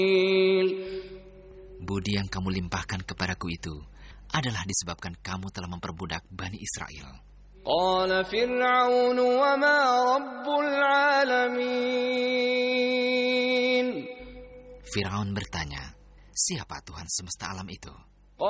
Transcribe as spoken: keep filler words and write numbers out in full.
Budi yang kamu limpahkan kepadaku itu adalah disebabkan kamu telah memperbudak Bani Israel. Qala Fir'aun wa ma rabbul alamin. Firaun bertanya, siapa Tuhan semesta alam itu?